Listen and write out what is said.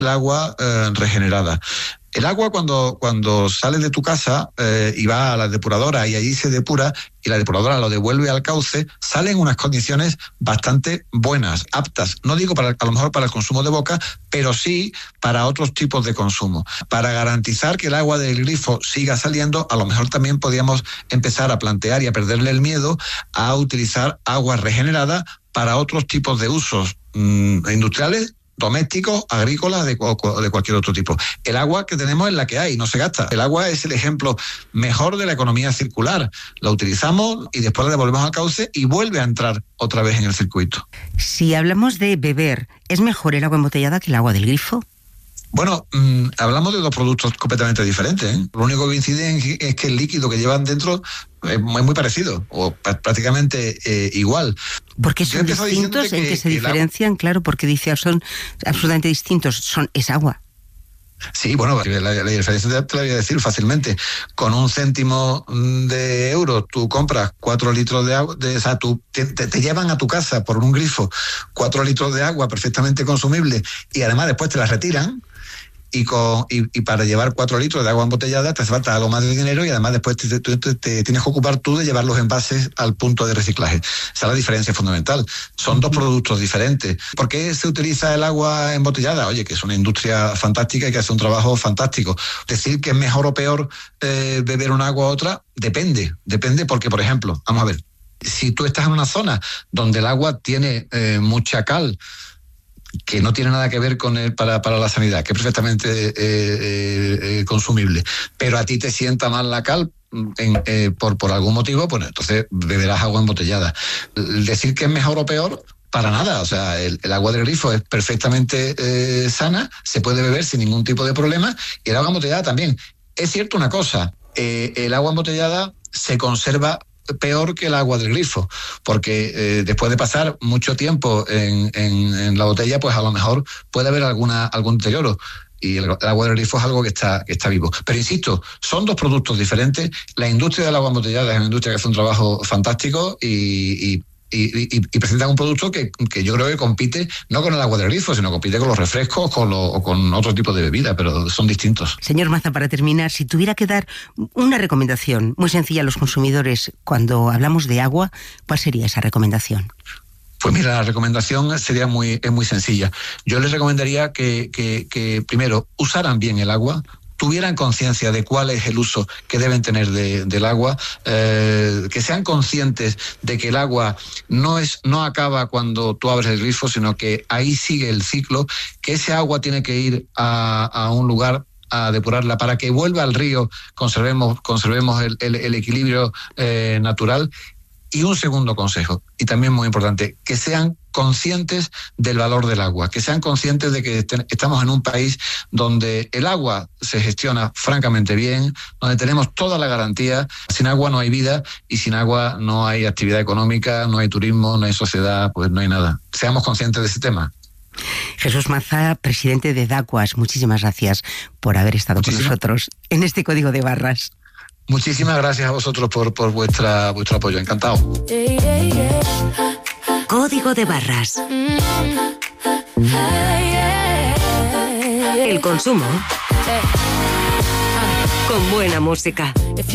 el agua regenerada. El agua cuando sale de tu casa y va a la depuradora y allí se depura y la depuradora lo devuelve al cauce, sale en unas condiciones bastante buenas, aptas. No digo a lo mejor para el consumo de boca, pero sí para otros tipos de consumo. Para garantizar que el agua del grifo siga saliendo, a lo mejor también podríamos empezar a plantear y a perderle el miedo a utilizar agua regenerada para otros tipos de usos industriales, domésticos, agrícolas, de cualquier otro tipo. El agua que tenemos es la que hay, no se gasta. El agua es el ejemplo mejor de la economía circular. La utilizamos y después la devolvemos al cauce y vuelve a entrar otra vez en el circuito. Si hablamos de beber, ¿es mejor el agua embotellada que el agua del grifo? Bueno, hablamos de dos productos completamente diferentes, ¿eh? Lo único que coincide es que el líquido que llevan dentro es muy parecido, o prácticamente igual. ¿Por qué son distintos? ¿En qué se diferencian? Claro, porque dice, son absolutamente distintos. Es agua. Sí, bueno, la diferencia te la voy a decir fácilmente. Con 1 céntimo de euro tú compras 4 litros de agua, o sea, te llevan a tu casa por un grifo 4 litros de agua perfectamente consumible y además después te la retiran. Y para llevar 4 litros de agua embotellada te hace falta algo más de dinero y además después te tienes que ocupar tú de llevar los envases al punto de reciclaje. Esa es la diferencia fundamental. Son dos productos diferentes. ¿Por qué se utiliza el agua embotellada? Oye, que es una industria fantástica y que hace un trabajo fantástico. Decir que es mejor o peor beber una agua u otra, depende porque, por ejemplo, vamos a ver, si tú estás en una zona donde el agua tiene mucha cal, que no tiene nada que ver con para la sanidad, que es perfectamente consumible, pero a ti te sienta mal la cal por algún motivo, pues entonces beberás agua embotellada. Decir que es mejor o peor, para nada. O sea, el agua del grifo es perfectamente sana, se puede beber sin ningún tipo de problema, y el agua embotellada también. Es cierto una cosa, el agua embotellada se conserva peor que el agua del grifo, porque después de pasar mucho tiempo en la botella, pues a lo mejor puede haber algún deterioro. Y el agua del grifo es algo que está vivo. Pero insisto, son dos productos diferentes. La industria del agua embotellada es una industria que hace un trabajo fantástico y presentan un producto que yo creo que compite no con el agua del grifo, sino compite con los refrescos o con otro tipo de bebida, pero son distintos. Señor Maza, para terminar, si tuviera que dar una recomendación muy sencilla a los consumidores cuando hablamos de agua, ¿cuál sería esa recomendación? Pues mira, la recomendación sería muy sencilla. Yo les recomendaría que primero usaran bien el agua, tuvieran conciencia de cuál es el uso que deben tener del agua, que sean conscientes de que el agua no acaba cuando tú abres el grifo, sino que ahí sigue el ciclo, que ese agua tiene que ir a un lugar a depurarla para que vuelva al río, conservemos el equilibrio natural. Y un segundo consejo, y también muy importante, que sean conscientes del valor del agua, que sean conscientes de que estamos en un país donde el agua se gestiona francamente bien, donde tenemos toda la garantía. Sin agua no hay vida y sin agua no hay actividad económica, no hay turismo, no hay sociedad, pues no hay nada. Seamos conscientes de ese tema. Jesús Maza, presidente de DACUAS, muchísimas gracias por haber estado con nosotros en este Código de Barras. Muchísimas gracias a vosotros por vuestro apoyo. Encantado. Código de Barras. El consumo con buena música.